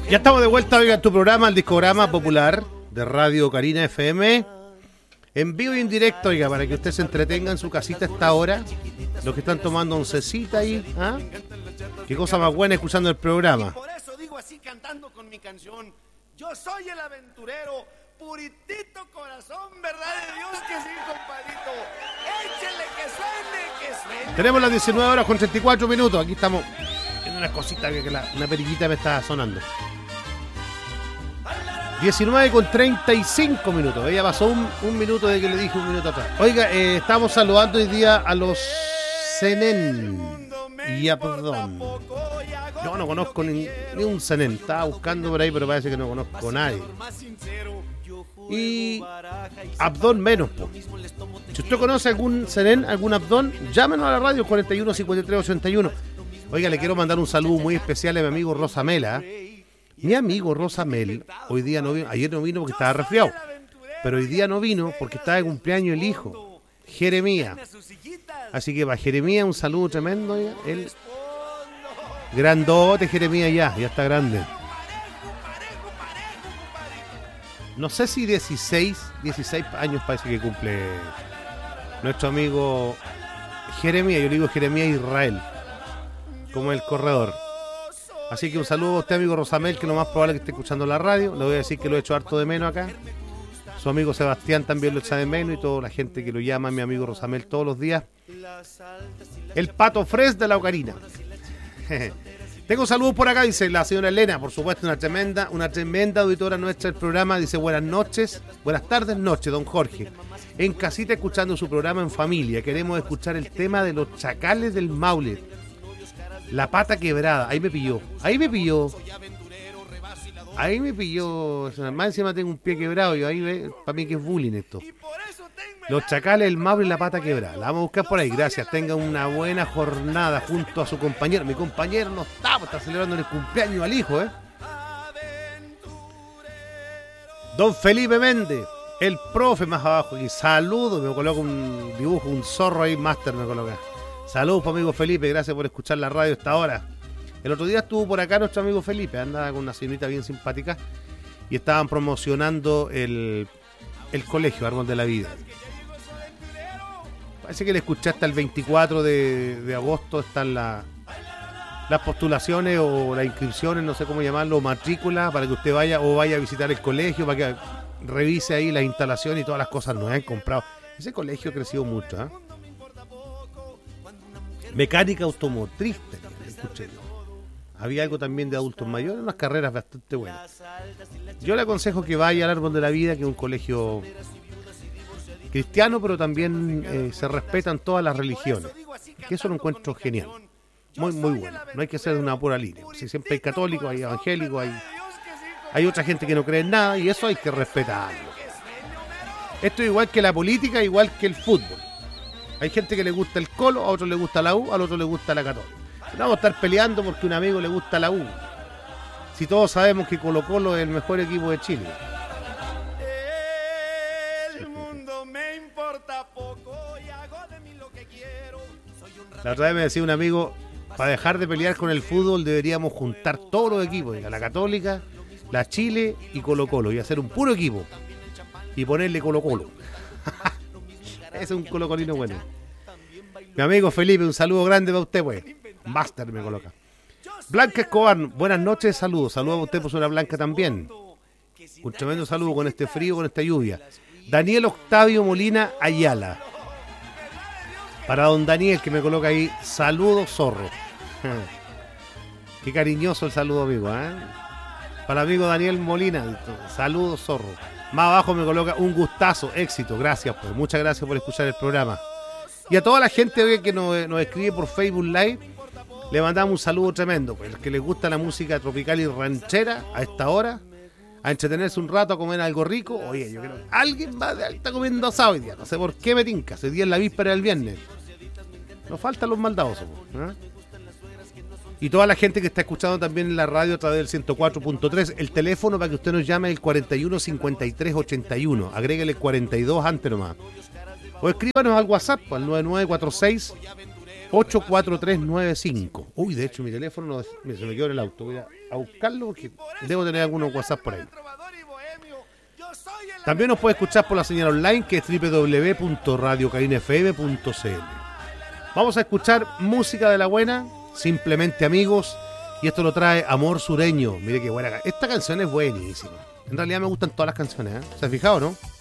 Ya estamos de vuelta, oiga, en tu programa, el discograma popular de Radio Carina FM. En vivo y en directo, oiga, para que usted se entretenga en su casita a esta hora. Los que están tomando oncecita ahí, ¿ah? Qué cosa más buena escuchando el programa. Y por eso digo así cantando con mi canción. Yo soy el aventurero, puritito corazón, verdad de Dios que sí, compadrito. Échele que suene. Tenemos las 19 horas con 34 minutos. Aquí estamos en una cosita que una perillita me está sonando. 19 con 35 minutos. Ella pasó un minuto de que le dije un minuto atrás. Oiga, estamos saludando hoy día a los Senen y Abdón. Yo no conozco ni un Senen. Estaba buscando por ahí, pero parece que no conozco a nadie. Y Abdón menos, po. Si usted conoce algún Senen, algún Abdón, llámenos a la radio 41 53 81. Oiga, le quiero mandar un saludo muy especial a mi amigo Rosamela. Mi amigo Rosamel hoy día no vino, ayer no vino porque estaba resfriado, pero hoy día no vino porque estaba de cumpleaños el hijo, Jeremías. Así que para Jeremías un saludo tremendo, el grandote Jeremías ya está grande. No sé si 16 años parece que cumple nuestro amigo Jeremías, yo le digo Jeremías Israel, como el corredor. Así que un saludo a usted, amigo Rosamel, que lo más probable es que esté escuchando la radio. Le voy a decir que lo he hecho harto de menos acá. Su amigo Sebastián también lo echa de menos y toda la gente que lo llama, mi amigo Rosamel, todos los días. El Pato Fres de la Ocarina. Tengo saludos por acá, dice la señora Elena, por supuesto, una tremenda auditora nuestra del programa. Dice buenas tardes, noche, don Jorge. En casita escuchando su programa en familia. Queremos escuchar el tema de los chacales del Maule. La pata quebrada, ahí me pilló. Más encima tengo un pie quebrado. Yo ahí ve, para mí que es bullying esto. Los chacales, el Maule y la pata quebrada. La vamos a buscar por ahí, gracias. Tenga una buena jornada junto a su compañero. Mi compañero no está celebrando el cumpleaños al hijo, Don Felipe Méndez, el profe más abajo aquí. Saludos, me coloca un dibujo, un zorro ahí, máster me coloca. Saludos, amigo Felipe, gracias por escuchar la radio hasta ahora. El otro día estuvo por acá nuestro amigo Felipe, andaba con una señorita bien simpática y estaban promocionando el colegio Árbol de la Vida. Parece que le escuché hasta el 24 de agosto, están las postulaciones o las inscripciones, no sé cómo llamarlo, matrícula, para que usted vaya a visitar el colegio, para que revise ahí las instalaciones y todas las cosas nuevas que han comprado. Ese colegio ha crecido mucho, ¿eh? Mecánica automotriz, escuché. Había algo también de adultos mayores, unas carreras bastante buenas. Yo le aconsejo que vaya al Árbol de la Vida, que es un colegio cristiano, pero también se respetan todas las religiones. Que eso lo encuentro genial. Muy, muy bueno. No hay que ser de una pura línea. Si siempre hay católicos, hay evangélicos, hay otra gente que no cree en nada, y eso hay que respetarlo. Esto es igual que la política, igual que el fútbol. Hay gente que le gusta el Colo, a otro le gusta la U, al otro le gusta la Católica. No vamos a estar peleando porque a un amigo le gusta la U. Si todos sabemos que Colo Colo es el mejor equipo de Chile. El mundo me importa poco y hago de mí lo que quiero. La otra vez me decía un amigo, para dejar de pelear con el fútbol deberíamos juntar todos los equipos, la Católica, la Chile y Colo Colo, y hacer un puro equipo y ponerle Colo Colo. Ese es un colocolino bueno. Mi amigo Felipe, un saludo grande para usted, pues. Master me coloca. Blanca Escobar, buenas noches, saludos. Saludos a usted, por una Blanca también. Un tremendo saludo con este frío, con esta lluvia. Daniel Octavio Molina Ayala. Para don Daniel, que me coloca ahí, saludos, zorro. Qué cariñoso el saludo, amigo, ¿eh? Para el amigo Daniel Molina, saludos, zorro. Más abajo me coloca un gustazo, éxito, gracias, pues. Muchas gracias por escuchar el programa. Y a toda la gente que nos escribe por Facebook Live, le mandamos un saludo tremendo. Pues los que les gusta la música tropical y ranchera a esta hora, a entretenerse un rato, a comer algo rico. Oye, yo creo que alguien está comiendo asado hoy día. No sé por qué me tinca. Ese día es la víspera del viernes. Nos faltan los maldadosos, ¿eh? Y toda la gente que está escuchando también en la radio a través del 104.3, el teléfono para que usted nos llame es el 41 53 81. Agréguele 42 antes nomás. O escríbanos al WhatsApp al 9946 84395. Uy, de hecho mi teléfono se me quedó en el auto. Voy a buscarlo porque debo tener algunos WhatsApp por ahí. También nos puede escuchar por la señal online que es www.radiocarinefm.cl. Vamos a escuchar música de la buena, Simplemente Amigos, y esto lo trae Amor Sureño. Mire qué buena. Esta canción es buenísima. En realidad me gustan todas las canciones, ¿eh? ¿Se ha fijado, no?